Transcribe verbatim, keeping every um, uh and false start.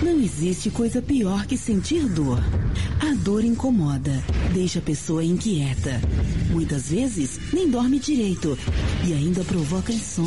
Não existe coisa pior que sentir dor. A dor incomoda, deixa a pessoa inquieta. Muitas vezes nem dorme direito e ainda provoca insônia.